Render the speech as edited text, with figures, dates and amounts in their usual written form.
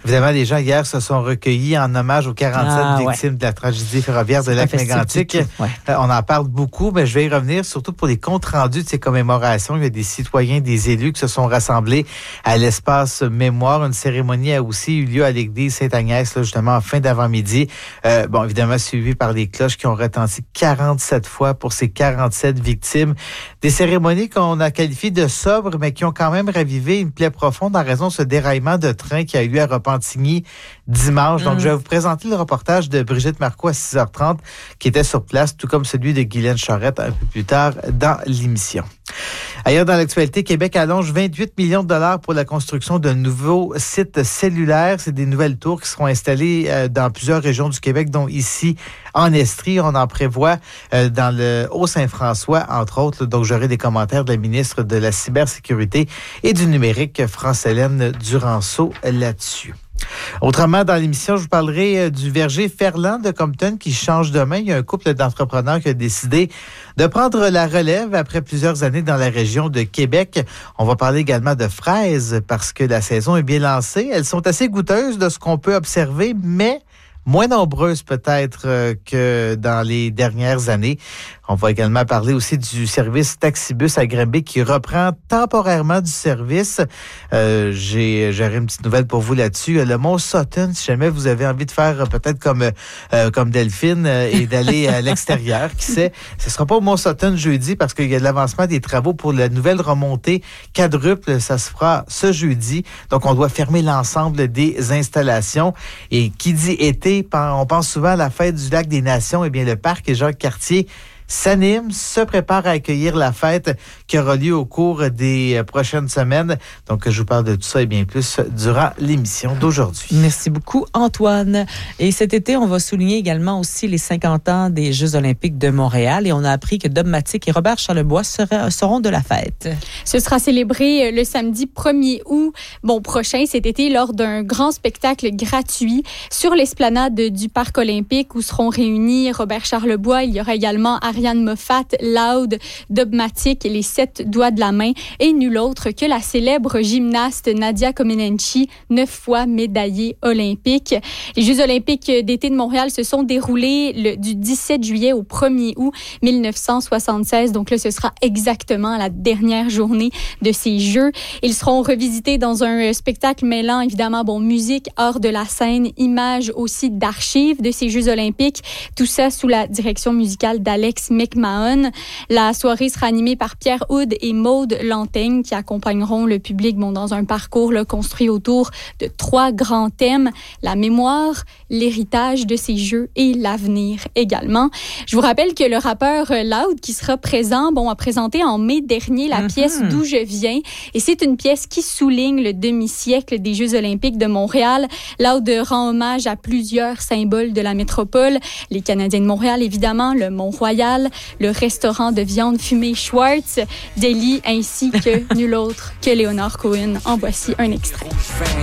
Évidemment, les gens hier se sont recueillis en hommage aux 47 victimes de la tragédie ferroviaire de Lac-Mégantic. On en parle beaucoup, mais je vais y revenir, surtout pour les comptes rendus de ces commémorations. Il y a des citoyens, des élus qui se sont rassemblés à l'espace mémoire. Une cérémonie a aussi eu lieu à l'église Sainte-Agnès, là, justement, en fin d'avant-midi. Évidemment, suivi par les cloches qui ont retenti 47 fois pour ces 47 victimes. Des cérémonies qu'on a qualifiées de sobres, mais qui ont quand même ravivé une plaie profonde en raison de ce déraillement de train qui a eu lieu à Repentigny dimanche. Donc, je vais vous présenter le reportage de Brigitte Marcoux à 6h30 qui était sur place, tout comme celui de Guylaine Charette un peu plus tard dans l'émission. Ailleurs dans l'actualité, Québec allonge 28 millions de dollars pour la construction d'un nouveau site cellulaire. C'est des nouvelles tours qui seront installées dans plusieurs régions du Québec, dont ici en Estrie. On en prévoit dans le Haut-Saint-François, entre autres. Donc, j'aurai des commentaires de la ministre de la Cybersécurité et du Numérique, France-Hélène Duranceau, là-dessus. Autrement, dans l'émission, je vous parlerai du verger Ferland de Compton qui change de main. Il y a un couple d'entrepreneurs qui a décidé de prendre la relève après plusieurs années dans la région de Québec. On va parler également de fraises parce que la saison est bien lancée. Elles sont assez goûteuses de ce qu'on peut observer, mais moins nombreuses peut-être que dans les dernières années. On va également parler aussi du service Taxibus à Granby qui reprend temporairement du service. J'aurai une petite nouvelle pour vous là-dessus. Le Mont Sutton, si jamais vous avez envie de faire peut-être comme Delphine et d'aller à l'extérieur, qui sait, ce sera pas au Mont Sutton jeudi parce qu'il y a de l'avancement des travaux pour la nouvelle remontée quadruple. Ça se fera ce jeudi. Donc, on doit fermer l'ensemble des installations. Et qui dit été, on pense souvent à la fête du Lac des Nations. Eh bien, le parc Jacques-Cartier s'anime, se prépare à accueillir la fête qui aura lieu au cours des prochaines semaines. Donc, je vous parle de tout ça et bien plus durant l'émission d'aujourd'hui. Merci beaucoup, Antoine. Et cet été, on va souligner également aussi les 50 ans des Jeux olympiques de Montréal et on a appris que Dogmatique et Robert Charlebois seront de la fête. Ce sera célébré le samedi 1er août prochain, cet été, lors d'un grand spectacle gratuit sur l'esplanade du Parc olympique où seront réunis Robert Charlebois. Il y aura également Ariane Moffat, Loud, Dogmatique, les 7 doigts de la main et nul autre que la célèbre gymnaste Nadia Comaneci, 9 fois médaillée olympique. Les Jeux olympiques d'été de Montréal se sont déroulés du 17 juillet au 1er août 1976. Donc là, ce sera exactement la dernière journée de ces Jeux. Ils seront revisités dans un spectacle mêlant évidemment musique, art de la scène, images aussi d'archives de ces Jeux olympiques. Tout ça sous la direction musicale d'Alex McMahon. La soirée sera animée par Pierre Houd et Maude Lantaigne qui accompagneront le public dans un parcours construit autour de 3 grands thèmes, la mémoire, l'héritage de ces Jeux et l'avenir également. Je vous rappelle que le rappeur Loud qui sera présent a présenté en mai dernier la pièce D'où je viens et c'est une pièce qui souligne le demi-siècle des Jeux olympiques de Montréal. Loud rend hommage à plusieurs symboles de la métropole, les Canadiens de Montréal évidemment, le Mont-Royal, le restaurant de viande fumée Schwartz, Delhi, ainsi que nul autre que Léonard Cohen. En voici un extrait.